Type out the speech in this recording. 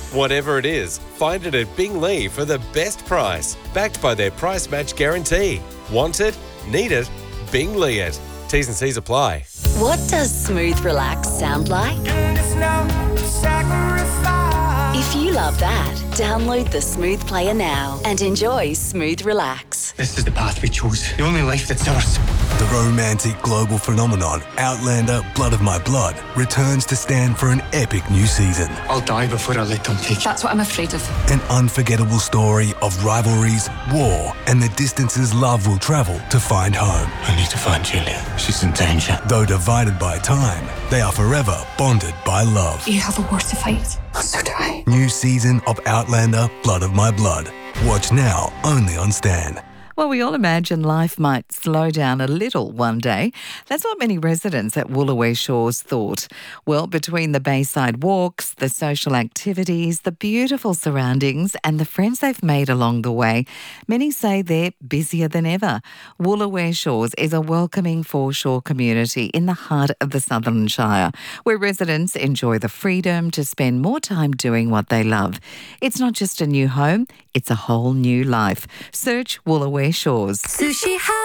Whatever it is, find it at Bing for the best price, backed by their price match guarantee. Want it? Need it? Bing it. T's and C's apply. What does smooth relax sound like? If you love that, download the Smooth Player now and enjoy Smooth Relax. This is the path we chose. The only life that's ours. The romantic global phenomenon Outlander Blood of My Blood returns to stand for an epic new season. I'll die before I let them take you. That's what I'm afraid of. An unforgettable story of rivalries, war, and the distances love will travel to find home. I need to find Julia. She's in danger. Though divided by time, they are forever bonded by love. You have a war to fight. So do I. New season of Outlander Blood of My Blood. Watch now only on Stan. Well, we all imagine life might slow down a little one day. That's what many residents at Woolooware Shores thought. Well, between the bayside walks, the social activities, the beautiful surroundings and the friends they've made along the way, many say they're busier than ever. Woolooware Shores is a welcoming foreshore community in the heart of the Sutherland Shire, where residents enjoy the freedom to spend more time doing what they love. It's not just a new home, it's a whole new life. Search Woolooware Shores. Sushi